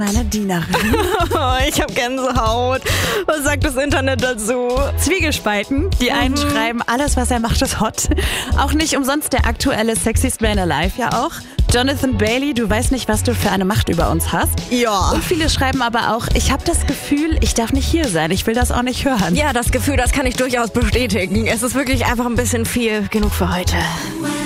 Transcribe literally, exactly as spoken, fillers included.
Meine Dienerin. Ich habe Gänsehaut. Was sagt das Internet dazu? Zwiegespalten. Die einen Mhm. schreiben, alles, was er macht, ist hot. Auch nicht umsonst der aktuelle Sexiest Man Alive ja auch. Jonathan Bailey, du weißt nicht, was du für eine Macht über uns hast. Ja. Und viele schreiben aber auch, ich habe das Gefühl, ich darf nicht hier sein. Ich will das auch nicht hören. Ja, das Gefühl, das kann ich durchaus bestätigen. Es ist wirklich einfach ein bisschen viel. Genug für heute.